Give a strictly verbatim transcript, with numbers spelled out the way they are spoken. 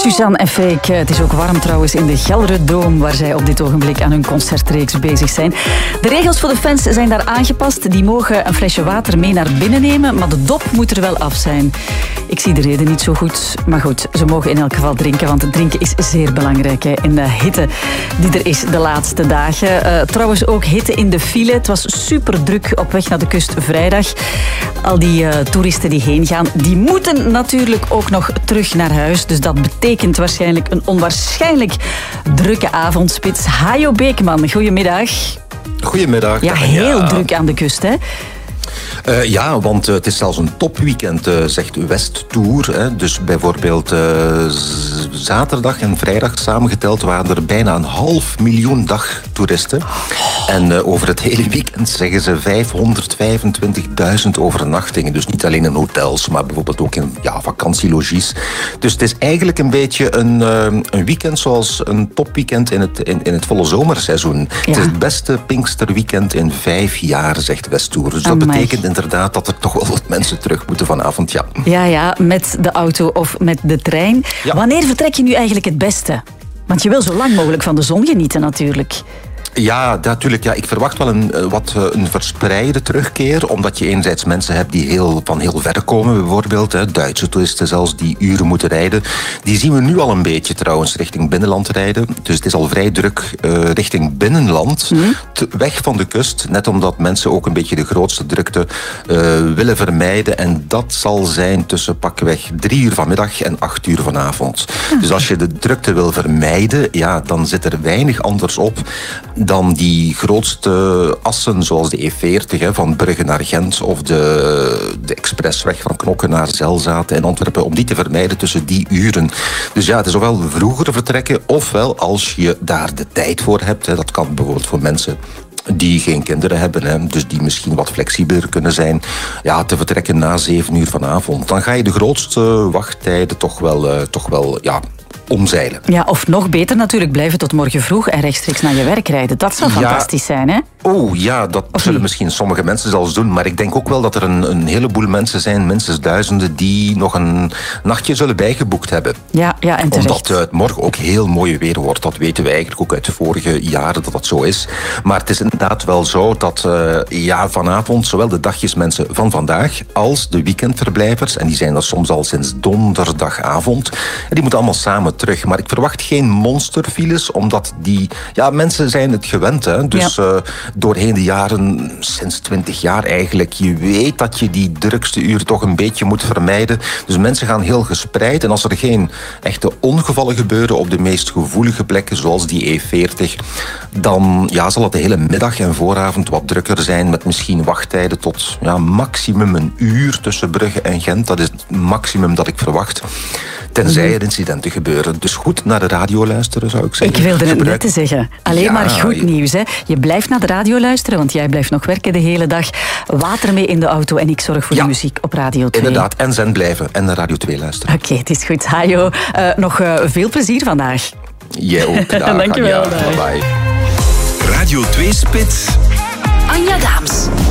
Suzanne en Fake. Het is ook warm trouwens in de Gelderdoom, waar zij op dit ogenblik aan hun concertreeks bezig zijn. De regels voor de fans zijn daar aangepast. Die mogen een flesje water mee naar binnen nemen, maar de dop moet er wel af zijn. Ik zie de reden niet zo goed, maar goed, ze mogen in elk geval drinken, want het drinken is zeer belangrijk hè, in de hitte die er is de laatste dagen. Uh, trouwens ook hitte in de file. Het was super druk op weg naar de kust vrijdag. Al die uh, toeristen die heen gaan, die moeten natuurlijk ook nog terug naar huis. Dus dat betekent waarschijnlijk een onwaarschijnlijk drukke avondspits. Hajo Beekman, goedemiddag. Goedemiddag. Ja, heel ja. druk aan de kust, hè? Uh, ja, want uh, het is zelfs een topweekend, uh, zegt Westtour. Hè. Dus bijvoorbeeld uh, z- zaterdag en vrijdag samengeteld waren er bijna een half miljoen dagtoeristen. Oh. En uh, over het hele weekend zeggen ze vijfhonderdvijfentwintigduizend overnachtingen. Dus niet alleen in hotels, maar bijvoorbeeld ook in ja, vakantielogies. Dus het is eigenlijk een beetje een, uh, een weekend zoals een topweekend in het, in, in het volle zomerseizoen. Ja. Het is het beste Pinksterweekend in vijf jaar, zegt Westtour. Dus dat Amai. betekent inderdaad dat er toch wel wat mensen terug moeten vanavond, ja. Ja, ja, met de auto of met de trein. Ja. Wanneer vertrek je nu eigenlijk het beste? Want je wil zo lang mogelijk van de zon genieten natuurlijk. Ja, natuurlijk. Ja, ik verwacht wel een, wat een verspreide terugkeer, omdat je enerzijds mensen hebt die heel, van heel ver komen, bijvoorbeeld. Hè, Duitse toeristen zelfs, die uren moeten rijden. Die zien we nu al een beetje trouwens richting binnenland rijden. Dus het is al vrij druk uh, richting binnenland, mm. te, weg van de kust. Net omdat mensen ook een beetje de grootste drukte uh, willen vermijden. En dat zal zijn tussen pakweg drie uur vanmiddag en acht uur vanavond. Okay. Dus als je de drukte wil vermijden, ja, dan zit er weinig anders op dan die grootste assen, zoals de E veertig, hè, van Brugge naar Gent, of de, de expressweg van Knokke naar Zelzaten in Antwerpen, om die te vermijden tussen die uren. Dus ja, het is ofwel vroeger vertrekken, ofwel als je daar de tijd voor hebt. Hè, dat kan bijvoorbeeld voor mensen die geen kinderen hebben, hè, dus die misschien wat flexibeler kunnen zijn, ja, te vertrekken na zeven uur vanavond. Dan ga je de grootste wachttijden toch wel, uh, toch wel ja, omzeilen. Ja, of nog beter natuurlijk, blijven tot morgen vroeg en rechtstreeks naar je werk rijden. Dat zou ja, fantastisch zijn, hè? Oh ja, dat of zullen niet? Misschien sommige mensen zelfs doen, maar ik denk ook wel dat er een, een heleboel mensen zijn, minstens duizenden, die nog een nachtje zullen bijgeboekt hebben. Ja, ja, en terecht. Omdat het morgen ook heel mooi weer wordt. Dat weten we eigenlijk ook uit de vorige jaren dat dat zo is. Maar het is inderdaad wel zo dat uh, ja, vanavond zowel de dagjesmensen van vandaag als de weekendverblijvers, en die zijn er soms al sinds donderdagavond, die moeten allemaal samen terug. Maar ik verwacht geen monsterfiles, omdat die ja, mensen zijn het gewend. Hè? Dus ja. uh, doorheen de jaren, sinds twintig jaar eigenlijk, je weet dat je die drukste uren toch een beetje moet vermijden. Dus mensen gaan heel gespreid. En als er geen echte ongevallen gebeuren op de meest gevoelige plekken, zoals die E veertig, dan ja, zal het de hele middag en vooravond wat drukker zijn, met misschien wachttijden tot ja, maximum een uur tussen Brugge en Gent. Dat is het maximum dat ik verwacht. Tenzij er incidenten gebeuren. Dus goed naar de radio luisteren, zou ik zeggen. Ik wilde het net te zeggen. Alleen ja, maar goed nieuws. Hè. Je blijft naar de radio luisteren, want jij blijft nog werken de hele dag. Water mee in de auto en ik zorg voor ja, de muziek op Radio twee. Inderdaad, en zend blijven en naar Radio twee luisteren. Oké, okay, het is goed. Hajo, uh, nog uh, veel plezier vandaag. Jij ook. Dank je wel. Bye bye. Radio twee Spits. Anja Daams.